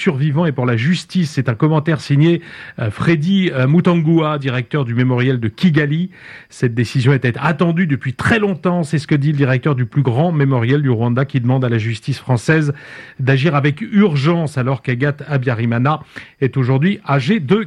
survivants et pour la justice. C'est un commentaire signé Freddy Mutangua, directeur du mémorial de Kigali. Cette décision était attendue depuis très longtemps. C'est ce que dit le directeur du plus grand mémorial du Rwanda qui demande à la justice française d'agir avec urgence alors qu'Agathe Habyarimana est aujourd'hui âgée de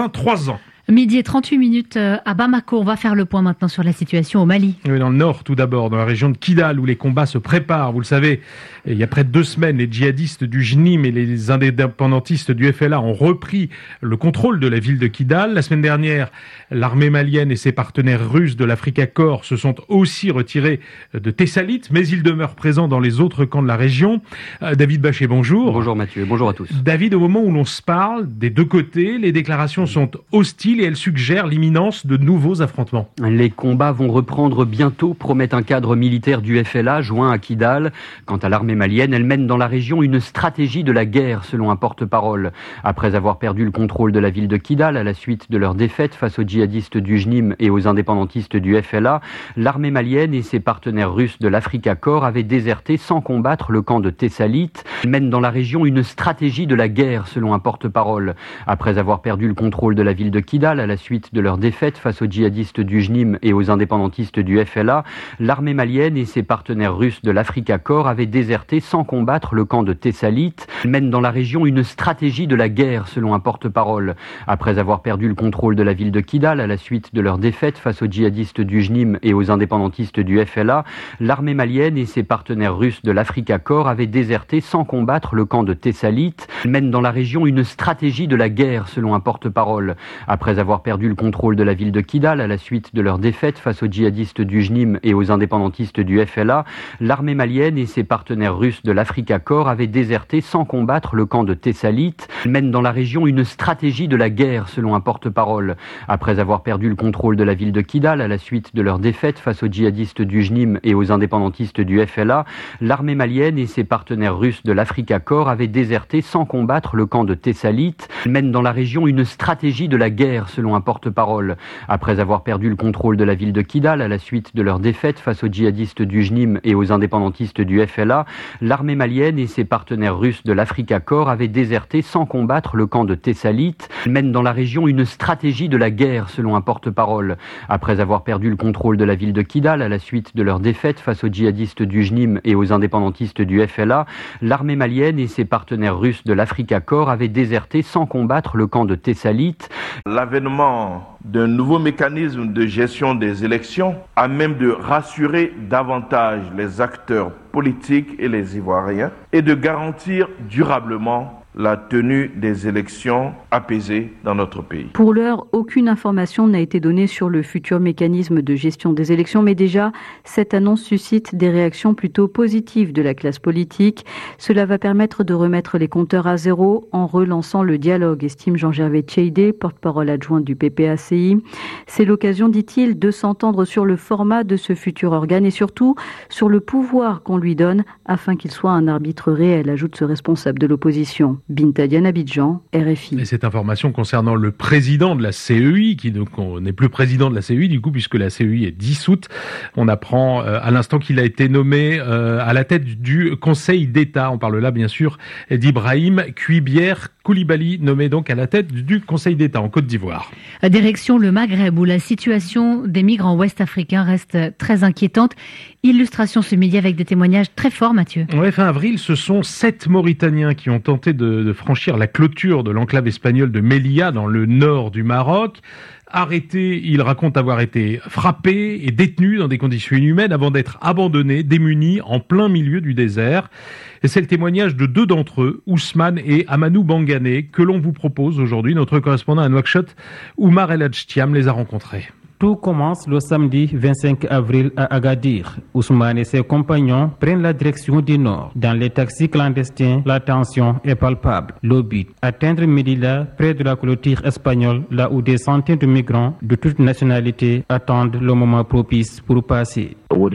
83 ans. Midi et 38 minutes à Bamako. On va faire le point maintenant sur la situation au Mali. Oui, dans le nord tout d'abord, dans la région de Kidal où les combats se préparent. Vous le savez, il y a près de 2 semaines, les djihadistes du JNIM et les indépendantistes du FLA ont repris le contrôle de la ville de Kidal. La semaine dernière, l'armée malienne et ses partenaires russes de l'Africa Corps se sont aussi retirés de Tessalit, mais ils demeurent présents dans les autres camps de la région. David Bachet, bonjour. Bonjour Mathieu, bonjour à tous. David, au moment où l'on se parle, des deux côtés, les déclarations sont hostiles et elles suggèrent l'imminence de nouveaux affrontements. Les combats vont reprendre bientôt, promet un cadre militaire du FLA joint à Kidal. Quant à l'armée malienne, elle mène dans la région une stratégie de la guerre, selon un porte-parole. Après avoir perdu le contrôle de la ville de Kidal à la suite de leur défaite face aux djihadistes du JNIM et aux indépendantistes du FLA, l'armée malienne et ses partenaires russes de l'Africa Corps avaient déserté sans combattre le camp de Tessalit. Elle mène dans la région une stratégie de la guerre, selon un porte-parole. Après avoir perdu le contrôle de la ville de Kidal à la suite de leur défaite face aux djihadistes du JNIM et aux indépendantistes du FLA, l'armée malienne et ses partenaires russes de l'Africa Corps avaient déserté sans combattre le camp de Tessalit. Elle mène dans la région une stratégie de la guerre, selon un porte-parole. Après avoir perdu le contrôle de la ville de Kidal à la suite de leur défaite face aux djihadistes du JNIM et aux indépendantistes du FLA, l'armée malienne et ses partenaires russes de l'Africa Corps avaient déserté sans combattre le camp de Tessalit. Elle mène dans la région une stratégie de la guerre, selon un porte-parole. Après avoir perdu le contrôle de la ville de Kidal à la suite de leur défaite face aux djihadistes du JNIM et aux indépendantistes du FLA, l'armée malienne et ses partenaires russes de l'Africa Corps avaient déserté sans combattre le camp de Tessalit. Elle mène dans la région une stratégie de la guerre, selon un porte-parole. Après avoir perdu le contrôle de la ville de Kidal à la suite de leur défaite face aux djihadistes du JNIM et aux indépendantistes du FLA, l'armée malienne et ses partenaires russes de l'Africa Corps avaient déserté sans combattre le camp de Tessalit. Elle mène dans la région une stratégie de la guerre, selon un porte-parole. Après avoir perdu le contrôle de la ville de Kidal à la suite de leur défaite face aux djihadistes du JNIM et aux indépendantistes du FLA, l'armée malienne et ses partenaires russes de l'Africa Corps avaient déserté sans combattre le camp de Tessalit. Elle mène dans la région une stratégie de la guerre, selon un porte-parole. Après avoir perdu le contrôle de la ville de Kidal à la suite de leur défaite face aux djihadistes du JNIM et aux indépendantistes du FLA, l'armée malienne et ses partenaires russes de l'Africa Corps avaient déserté sans combattre le camp de Tessalit. L'avènement d'un nouveau mécanisme de gestion des élections à même de rassurer davantage les acteurs politiques et les Ivoiriens et de garantir durablement la tenue des élections apaisées dans notre pays. Pour l'heure, aucune information n'a été donnée sur le futur mécanisme de gestion des élections, mais déjà, cette annonce suscite des réactions plutôt positives de la classe politique. Cela va permettre de remettre les compteurs à zéro en relançant le dialogue, estime Jean-Gervais Tcheidé, porte-parole adjoint du PPACI. C'est l'occasion, dit-il, de s'entendre sur le format de ce futur organe et surtout sur le pouvoir qu'on lui donne afin qu'il soit un arbitre réel, ajoute ce responsable de l'opposition. Binta Diane, Abidjan, RFI. Et cette information concernant le président de la CEI, qui n'est plus président de la CEI du coup, puisque la CEI est dissoute. On apprend à l'instant qu'il a été nommé à la tête du Conseil d'État. On parle là bien sûr d'Ibrahim Cuibière Koulibaly, nommé donc à la tête du Conseil d'État en Côte d'Ivoire. Direction le Maghreb, où la situation des migrants ouest-africains reste très inquiétante. Illustration ce midi avec des témoignages très forts, Mathieu. Ouais, fin avril, ce sont 7 Mauritaniens qui ont tenté de franchir la clôture de l'enclave espagnole de Melilla, dans le nord du Maroc. Arrêtés, ils racontent avoir été frappés et détenus dans des conditions inhumaines avant d'être abandonnés, démunis, en plein milieu du désert. Et c'est le témoignage de 2 d'entre eux, Ousmane et Amanou Bangané, que l'on vous propose aujourd'hui. Notre correspondant à Nouakchott, Oumar El Hadjtiam, les a rencontrés. Tout commence le samedi 25 avril à Agadir. Ousmane et ses compagnons prennent la direction du nord. Dans les taxis clandestins, la tension est palpable. Le but, atteindre Melilla, près de la clôture espagnole, là où des centaines de migrants de toutes nationalités attendent le moment propice pour passer.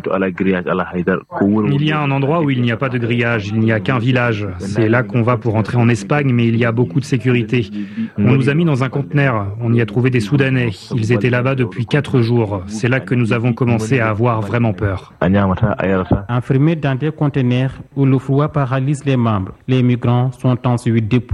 Il y a un endroit où il n'y a pas de grillage, il n'y a qu'un village. C'est là qu'on va pour entrer en Espagne, mais il y a beaucoup de sécurité. On nous a mis dans un conteneur, on y a trouvé des Soudanais. Ils étaient là-bas depuis 4 jours. C'est là que nous avons commencé à avoir vraiment peur. Enfermés dans des conteneurs où le froid paralyse les membres, les migrants sont ensuite dépouillés.